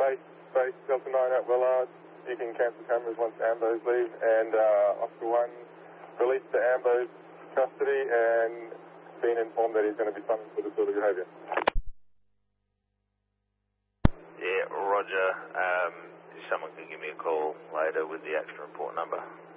base Delta 9 at Willard. You can cancel cameras once Ambos leave, and Oscar 1 released to Ambos custody and been informed that he's going to be summoned for disorderly behaviour. Yeah, roger. Someone can give me a call later with the accident report number.